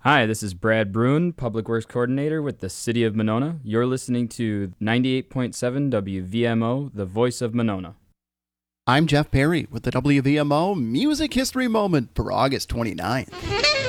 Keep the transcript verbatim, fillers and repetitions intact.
Hi, this is Brad Bruin, Public Works Coordinator with the City of Monona. You're listening to ninety-eight point seven W V M O, the voice of Monona. I'm Jeff Perry with the W V M O Music History Moment for August twenty-ninth.